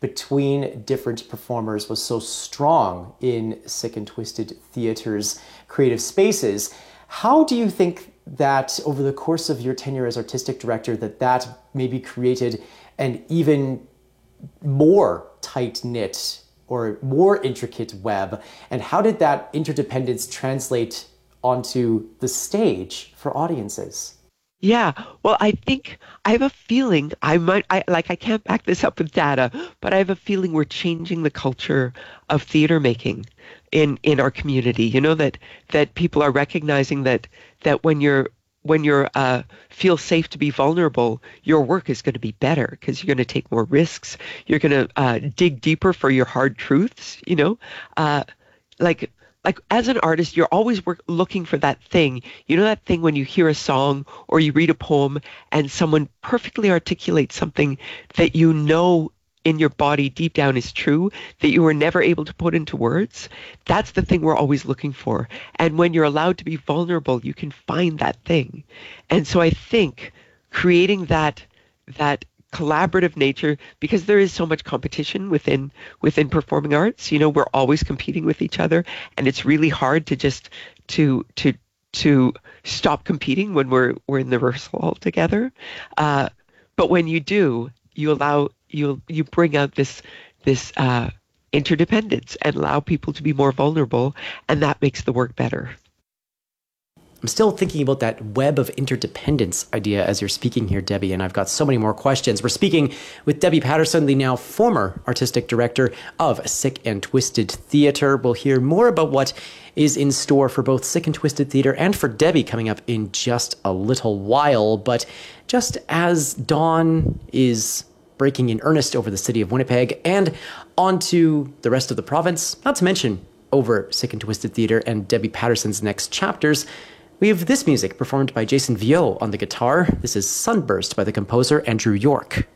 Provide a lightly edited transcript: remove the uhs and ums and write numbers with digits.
between different performers was so strong in Sick and Twisted Theatre's creative spaces. How do you think that over the course of your tenure as artistic director that maybe created an even more tight-knit or more intricate web? And how did that interdependence translate onto the stage for audiences? Yeah, well, I think I have a feeling I can't back this up with data, but I have a feeling we're changing the culture of theater making in our community. You know, that people are recognizing that when you're feel safe to be vulnerable, your work is going to be better because you're going to take more risks. You're going to dig deeper for your hard truths. You know, like like as an artist, you're always looking for that thing. You know, that thing when you hear a song or you read a poem and someone perfectly articulates something that you know in your body deep down is true, that you were never able to put into words. That's the thing we're always looking for. And when you're allowed to be vulnerable, you can find that thing. And so I think creating that collaborative nature, because there is so much competition within performing arts. You know, we're always competing with each other, and it's really hard to just to stop competing when we're in the rehearsal all together. But when you do, you bring out this interdependence and allow people to be more vulnerable, and that makes the work better. I'm still thinking about that web of interdependence idea as you're speaking here, Debbie, and I've got so many more questions. We're speaking with Debbie Patterson, the now former artistic director of Sick and Twisted Theatre. We'll hear more about what is in store for both Sick and Twisted Theatre and for Debbie coming up in just a little while. But just as dawn is breaking in earnest over the city of Winnipeg and onto the rest of the province, not to mention over Sick and Twisted Theatre and Debbie Patterson's next chapters, we have this music performed by Jason Viau on the guitar. This is Sunburst by the composer Andrew York.